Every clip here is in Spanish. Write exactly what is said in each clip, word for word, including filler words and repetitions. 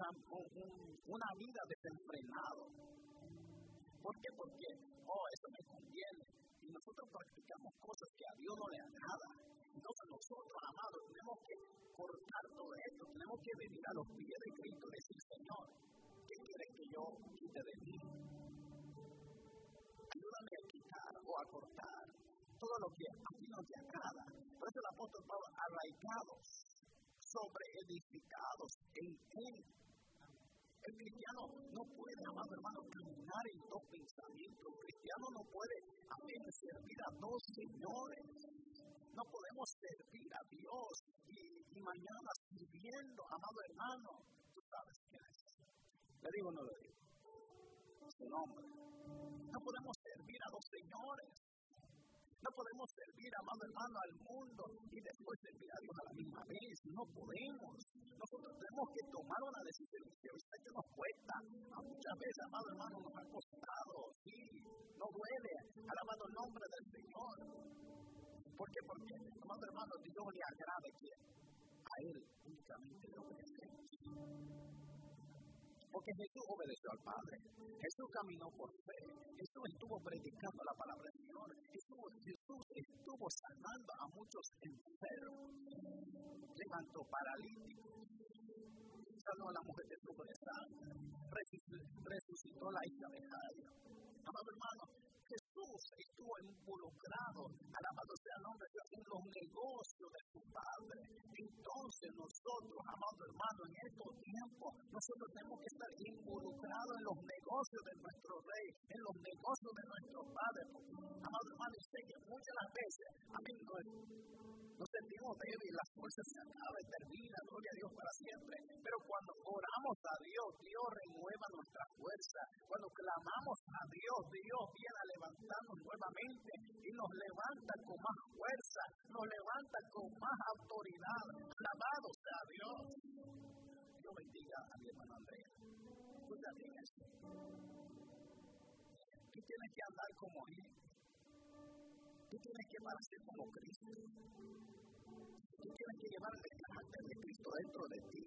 un, un, una vida desenfrenada. ¿Por qué? Porque, oh, eso me conviene. Y nosotros practicamos cosas que a Dios no le agrada. Entonces nosotros, amados, tenemos que cortar todo esto. Tenemos que venir a los pies de Cristo y decir, Señor, ¿qué quieres que yo quite de mí? Ayúdame a quitar o a cortar todo lo que a ti no te agrada. Por eso el apóstol Pablo, arraigados, sobreedificados en él. El cristiano no puede, amado hermano, caminar en dos pensamientos. El cristiano no puede, amén, servir a dos señores. No podemos servir a Dios y, y mañana sirviendo, amado hermano. Tú sabes quién es. ¿Le digo o no le digo? Su nombre. No podemos servir a dos señores. No podemos servir, amado hermano, al mundo y después servir a Dios a la misma vez. No podemos. Nosotros tenemos que tomar una decisión que usted que nos cuesta. Muchas veces, amado hermano, nos ha costado. Sí, no duele. Alabado el nombre del Señor. ¿Por qué? Porque, amado hermano, Dios le agrada que a Él únicamente le obedecemos. Porque Jesús obedeció al Padre. Jesús caminó por fe. Jesús estuvo predicando la palabra del Señor. Jesús, Jesús estuvo sanando a muchos enfermos. Levantó paralíticos. Sanó a la mujer del flujo de sangre. Resucitó la hija de Jairo. Amado hermano, Jesús estuvo involucrado, alabado sea el nombre de Dios, en los negocios de su Padre. Entonces nosotros, amado hermano, en estos tiempos, nosotros tenemos que estar involucrados en los negocios de nuestro Rey, en los negocios de nuestro Padre. Amado hermano, y sé que muchas las veces, amén, nos sentimos débiles, las fuerzas se acaban y terminan, gloria a Dios para siempre. Pero cuando oramos a Dios, Dios renueva nuestra fuerza. Cuando clamamos a Dios, Dios viene a levantarnos nuevamente y nos levanta con más fuerza, nos levanta con más autoridad. Alabado sea Dios. Dios bendiga a mi hermano Andrea. Escucha bien eso. Tú tienes que andar como Él. Tú tienes que parecer como Cristo. Tú tienes que llevar el carácter de Cristo dentro de ti.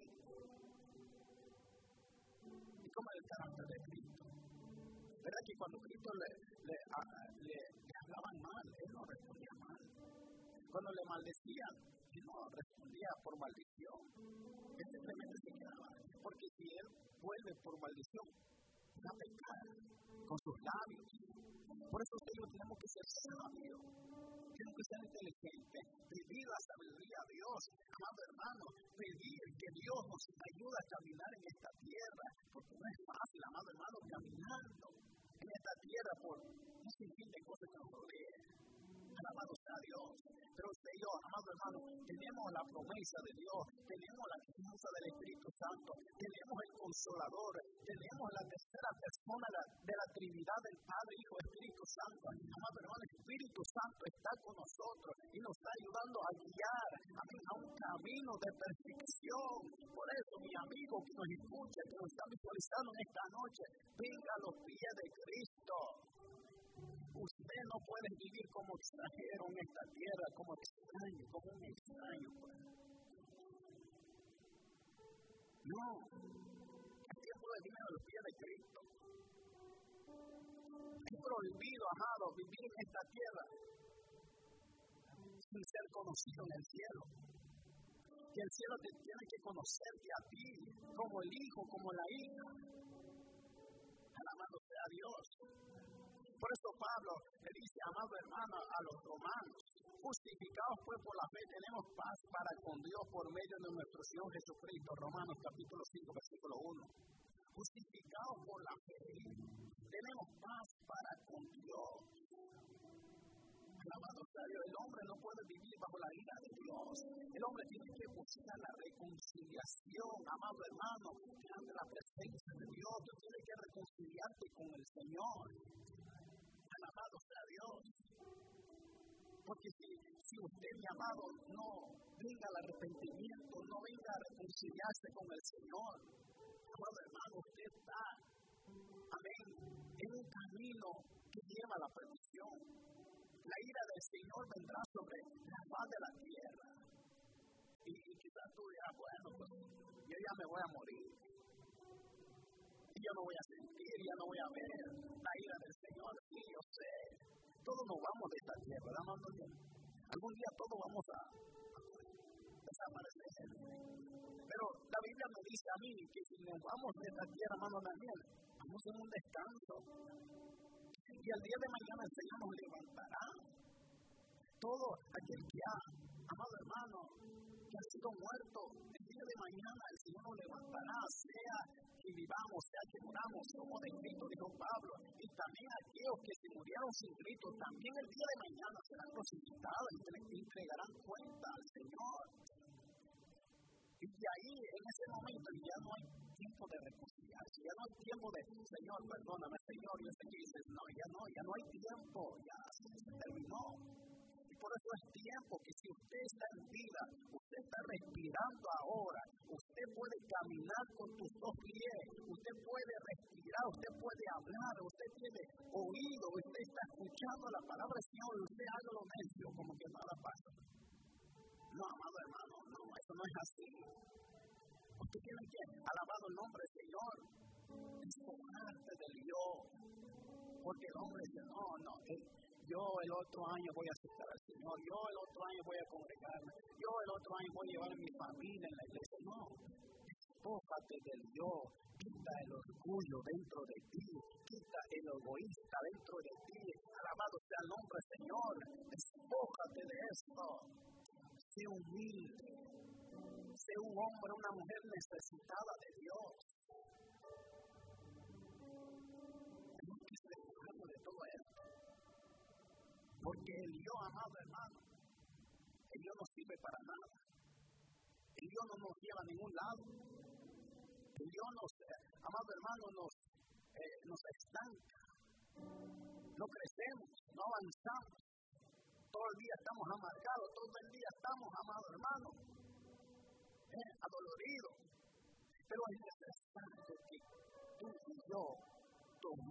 ¿Y cómo es el carácter de Cristo? ¿Verdad que cuando Cristo le, le, a, le, le hablaban mal, Él no respondía mal? Cuando le maldecían, Él no respondía por maldición. Él simplemente se quedaba. Porque si Él vuelve por maldición, va a pecar con sus labios. Por eso nosotros tenemos que ser sabios, tenemos que ser inteligentes, pedir la sabiduría a Dios, amado hermano, pedir que Dios nos ayude a caminar en esta tierra, porque no es fácil, amado hermano, caminando en esta tierra por un sinfín de cosas que nos rodean. Alabado sea Dios. Pero usted y yo, amado hermano, tenemos la promesa de Dios, tenemos la confianza del Espíritu Santo, tenemos el Consolador, tenemos la tercera persona de la Trinidad del Padre, Hijo y Espíritu Santo. Amado hermano, el Espíritu Santo está con nosotros y nos está ayudando a guiar amén, a un camino de perfección. Por eso, mi amigo que nos escucha, que nos está visualizando en esta noche, venga a los pies de Cristo. Usted no puede vivir como extranjero en esta tierra, como extraño, como un extraño. Pues. No, es tiempo de vivir a los pies de Cristo. Es prohibido, amado, vivir en esta tierra sin ser conocido en el cielo. Que el cielo te tiene que conocerte a ti, como el hijo, como la hija. Alabado sea Dios. Por eso Pablo le dice, amado hermano, a los romanos, justificados pues por la fe, tenemos paz para con Dios por medio de nuestro Señor Jesucristo. Romanos capítulo cinco, versículo uno. Justificados por la fe, tenemos paz para con Dios. Alabado sea Dios. El hombre no puede vivir bajo la ira de Dios. El hombre tiene que buscar la reconciliación, amado hermano, ante la presencia de Dios. Tú tienes que reconciliarte con el Señor. Alabado sea Dios. Porque si, si usted, mi amado, no venga al arrepentimiento, no venga a reconciliarse con el Señor, amado hermano, usted está, amén, en un camino que lleva a la perdición. La ira del Señor vendrá sobre la faz de la tierra. Y, y quizás tú dirás, bueno, pues yo ya me voy a morir. Y yo no voy a sentir, ya no voy a ver la ira del Señor. Sí, yo sé. Todos nos vamos de esta tierra, ¿verdad, hermano? Algún día todos vamos a desaparecer. Pero la Biblia me dice a mí que si nos vamos de esta tierra, hermano Daniel, vamos en un descanso. Y al día de mañana el Señor nos levantará. Todo aquel que ha, amado hermano, que ha sido muerto, el día de mañana el Señor nos levantará, sea que vivamos, sea que muramos, somos de Cristo, dijo Pablo. Y también aquellos que se murieron sin Cristo, también el día de mañana serán crucificados y entregarán cuenta al Señor. Y de ahí, en ese momento, ya no hay tiempo de reconciliarse, ya no hay tiempo de, Señor, perdóname, Señor, yo sé que dices, no, ya no, ya no hay tiempo, ya se terminó. Y por eso es tiempo que si usted está en vida, usted está respirando ahora, usted puede caminar con tus dos pies, usted puede respirar, usted puede hablar, usted tiene oído, usted está escuchando la palabra del Señor y usted haga lo necio como que nada pasa. No, amado hermano, no, eso no es así. Usted tiene que alabar el nombre del Señor, despojarte del yo, porque el hombre dice, no, no, él, yo el otro año voy a aceptar al Señor, yo el otro año voy a congregarme, yo el otro año voy a llevar a mi familia en la iglesia. No, despójate del yo, quita el orgullo dentro de ti, quita el egoísta dentro de ti, alabado sea el nombre del Señor, despójate de esto. Sé humilde, sé un hombre, una mujer necesitada de Dios. Tenemos que despojarnos de todo esto. Porque el yo, amado hermano, el yo no sirve para nada. El yo no nos lleva a ningún lado. El yo nos, amado hermano, nos, eh, nos estanca. No crecemos, no avanzamos. Todo el día estamos amargados, todo el día estamos, amado hermano, eh, adoloridos. Pero es necesario que tú y yo tomemos